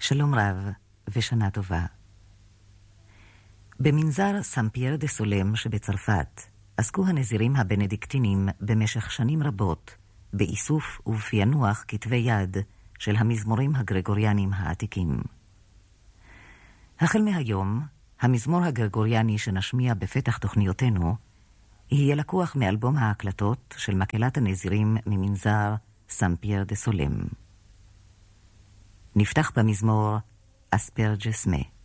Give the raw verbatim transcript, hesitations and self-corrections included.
שלום רב ושנה טובה. במנזר סן פייר דה סולם שבצרפת עסקו הנזירים הבנדיקטינים במשך שנים רבות באיסוף ובפענוח כתבי יד של המזמורים הגרגוריאנים העתיקים. החל מהיום, המזמור הגרגוריאני שנשמיע בפתח תוכניותינו יהיה לקוח מאלבום ההקלטות של מקהלת הנזירים ממנזר סן פייר דה סולם. נפתח במזמור אספרג'ס מי.